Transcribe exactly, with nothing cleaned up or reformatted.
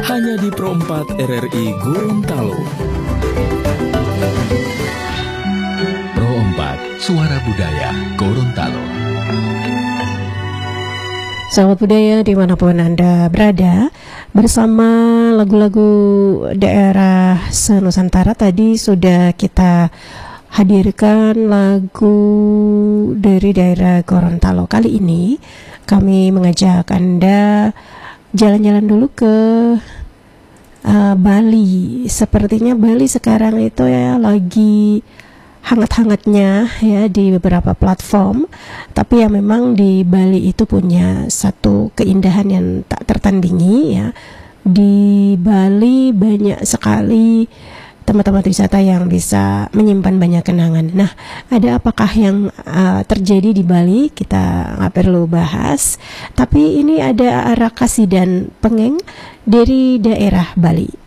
hanya di Pro empat R R I Gorontalo. Pro empat, Suara Budaya Gorontalo. Sahabat budaya dimanapun Anda berada, bersama lagu-lagu daerah se-Nusantara tadi sudah kita hadirkan lagu dari daerah Gorontalo. Kali ini kami mengajak Anda jalan-jalan dulu ke uh, Bali. Sepertinya Bali sekarang itu ya lagi hangat-hangatnya ya di beberapa platform, tapi ya memang di Bali itu punya satu keindahan yang tak tertandingi ya. Di Bali banyak sekali tempat-tempat wisata yang bisa menyimpan banyak kenangan. Nah, ada apakah yang uh, terjadi di Bali? Kita nggak perlu bahas, tapi ini ada Arak Kasidan Pengeng dari daerah Bali.